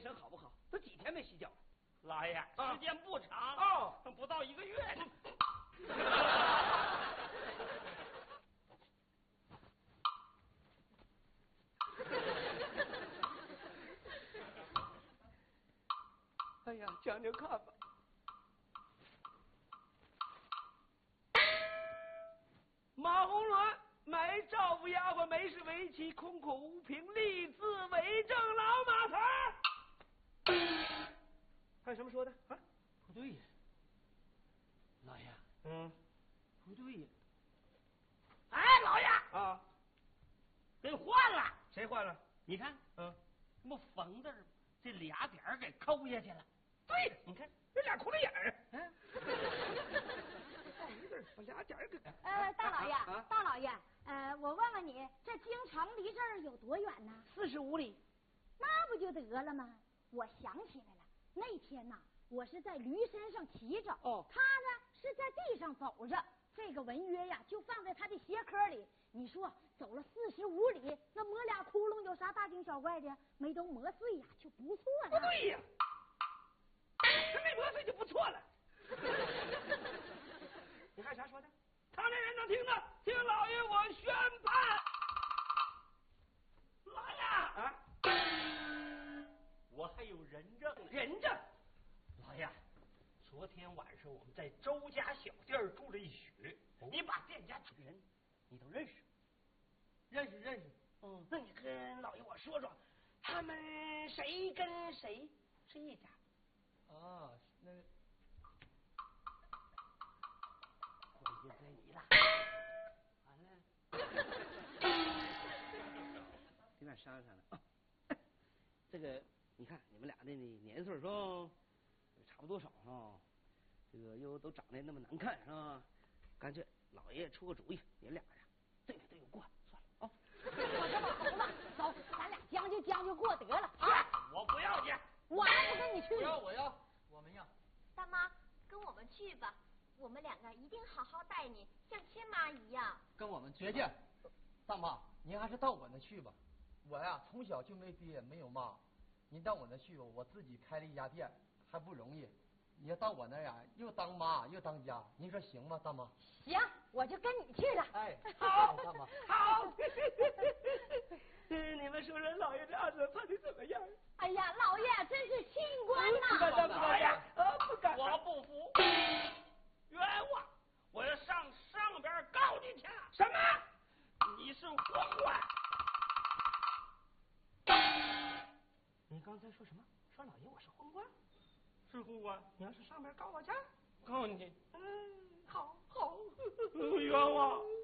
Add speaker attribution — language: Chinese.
Speaker 1: 生好不好？都几天没洗脚了。
Speaker 2: 老爷，时间不长
Speaker 1: 哦，
Speaker 2: 不到1个月。
Speaker 1: 哎呀，讲讲看吧。马红鸾买赵府丫鬟，没事为妻，空口无凭，立字为证，老马头儿。还有什么说的啊？
Speaker 2: 不对呀，老爷。不对呀。哎，老爷
Speaker 1: 啊，
Speaker 2: 给换了。
Speaker 1: 谁换了？
Speaker 2: 你看，这不缝字这俩点儿给抠下去了。
Speaker 1: 对，
Speaker 2: 你看
Speaker 1: 这俩窟窿眼儿。一字把俩点儿给。
Speaker 3: 大老爷，大老爷，我问问你，这京城离这儿有多远呢
Speaker 1: ？45里。
Speaker 3: 那不就得了吗？我想起来了，那天呐，我是在驴身上骑着，他呢是在地上走着。这个文约呀，就放在他的鞋壳里。你说走了45里，那磨俩窟窿有啥大惊小怪的？没都磨碎呀，就不错了。
Speaker 1: 不对呀，这没磨碎就不错了。你还有啥说的？他那人能听呢？听老爷我宣判。
Speaker 2: 老爷
Speaker 1: 啊，
Speaker 2: 我还有人证。
Speaker 1: 人证？
Speaker 2: 老爷，昨天晚上我们在周家小店住了一宿，你把店家几个人你都认识？
Speaker 1: 认识。
Speaker 2: 那你跟老爷我说说，他们谁跟谁是一家？
Speaker 1: 啊，那个
Speaker 2: 关键在你了。完了，
Speaker 1: 跟那商量商量。这个你看你们俩的年岁说差不多少啊？这个又都长得那么难看是吧？干脆老爷出个主意，你俩呀这个都有过，算了啊。
Speaker 3: 我这老头子，走，咱俩将就过得了
Speaker 2: 啊！我不要去，
Speaker 3: 我还不跟你去。
Speaker 4: 我要，我们要。
Speaker 5: 大妈，跟我们去吧，我们两个一定好好待你，像亲妈一样。
Speaker 4: 跟我们绝见。大妈，您还是到我那去吧。我呀，从小就没爹没有妈，您到我那去吧，我自己开了一家店，还不容易。你要到我那呀，又当妈又当家，您说行吗，大妈？
Speaker 3: 行，我就跟你去了。
Speaker 4: 哎，
Speaker 1: 好，
Speaker 4: 大妈，
Speaker 1: 好。你们说说老爷这案子判的怎么样？
Speaker 3: 哎呀，老爷真是清官呐！
Speaker 1: 老爷，不敢，
Speaker 2: 我不服，冤枉！我要上边告你去。
Speaker 1: 什么？
Speaker 2: 你是昏官！
Speaker 1: 你刚才说什么？说老爷我是昏官？
Speaker 2: 是昏官？
Speaker 1: 你要是上边告我去？
Speaker 2: 告你去。
Speaker 1: 好，
Speaker 2: 冤枉！